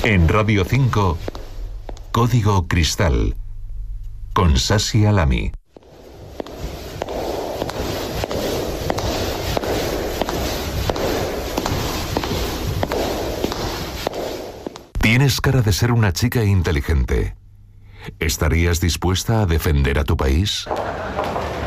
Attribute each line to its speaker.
Speaker 1: En Radio 5, Código Cristal, con Sasi Alami. Tienes cara de ser una chica inteligente. ¿Estarías dispuesta a defender a tu país?